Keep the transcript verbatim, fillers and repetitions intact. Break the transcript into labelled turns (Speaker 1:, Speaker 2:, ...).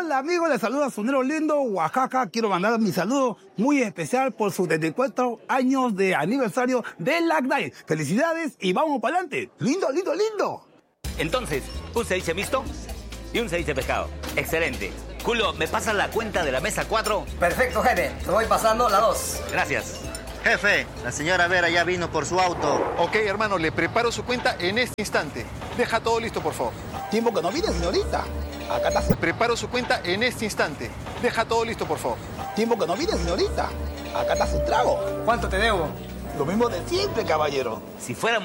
Speaker 1: Hola amigos, les saluda Sonero Lindo, Oaxaca. Quiero mandar mi saludo muy especial por sus setenta y cuatro años de aniversario de Lag Night. Felicidades y vamos para adelante. Lindo, lindo, lindo.
Speaker 2: Entonces, un ceviche mixto y un ceviche pescado. Excelente. Julio, ¿me pasas la cuenta de la mesa cuatro?
Speaker 3: Perfecto, jefe. Te voy pasando la dos.
Speaker 2: Gracias.
Speaker 4: Jefe, la señora Vera ya vino por su auto.
Speaker 5: Ok, hermano, le preparo su cuenta en este instante. Deja todo listo, por favor.
Speaker 1: Tiempo que no viene, señorita. Acá está su...
Speaker 5: Preparo su cuenta en este instante. Deja todo listo, por favor.
Speaker 1: Tiempo que no viene, señorita. Acá está su trago.
Speaker 3: ¿Cuánto te debo?
Speaker 1: Lo mismo de siempre, caballero.
Speaker 2: Si fuéramos